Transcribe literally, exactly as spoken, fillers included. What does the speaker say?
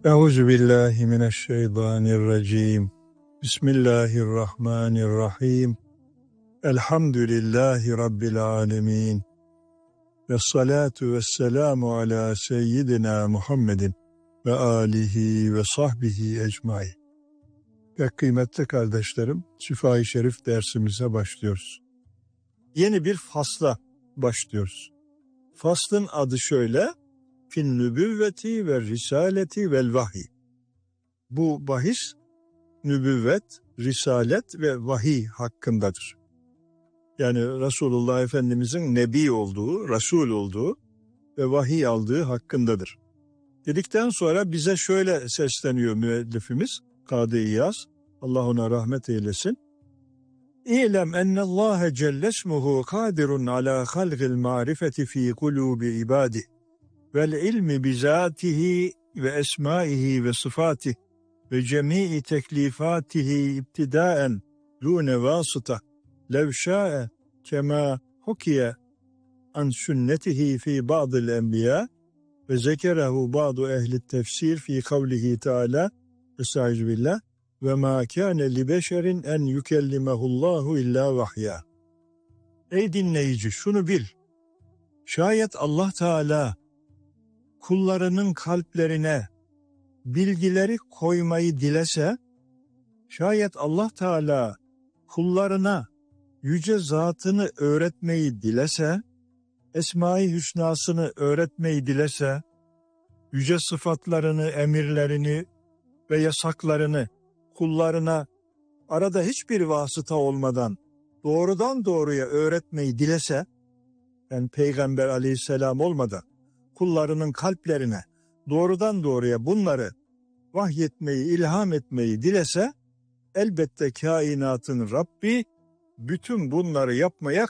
Euzu billahi mineşşeytanirracim. Bismillahirrahmanirrahim. Elhamdülillahi rabbil alamin. Ves salatu vesselamu ala seyyidina Muhammedin ve alihi ve sahbihi ecmaîn. Ve kıymetli kardeşlerim, Şifa-i Şerif dersimize başlıyoruz. Yeni bir fasla başlıyoruz. Faslın adı şöyle: fin nübüvveti ve risaleti vel vahiy. Bu bahis nübüvvet, risalet ve vahiy hakkındadır. Yani Resulullah Efendimizin nebi olduğu, Resul olduğu ve vahiy aldığı hakkındadır. Dedikten sonra bize şöyle sesleniyor müellifimiz Kadı İyaz, Allah ona rahmet eylesin. İ'lem ennallâhe cellesmuhu kadirun ala halgil marifeti fi kulubi ibadi vel ilmi bizatihi ve esmaihi ve sıfatih ve cemii teklifatihi ibtidaen dune vasıta lev şa'e kema hukiye an sünnetihi fi ba'dil enbiya ve zekerehu ba'du ehli tefsir fi kavlihi teala estaizu billah ve ma kâne li beşerin en yükellimehullahu illa vahya. Ey dinleyici, şunu bil, şayet Allah Teala kullarının kalplerine bilgileri koymayı dilese, şayet Allah Teala kullarına yüce zatını öğretmeyi dilese, Esma-i Hüsnasını öğretmeyi dilese, yüce sıfatlarını, emirlerini ve yasaklarını kullarına arada hiçbir vasıta olmadan doğrudan doğruya öğretmeyi dilese, yani Peygamber aleyhisselam olmadan kullarının kalplerine doğrudan doğruya bunları vahyetmeyi, ilham etmeyi dilese, elbette kainatın Rabbi bütün bunları yapmaya